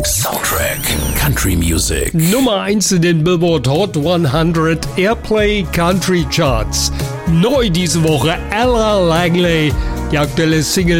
Soundtrack Country Music. Nummer 1 in den Billboard Hot 100 Airplay Country Charts. Neu diese Woche Ella Langley, die aktuelle Single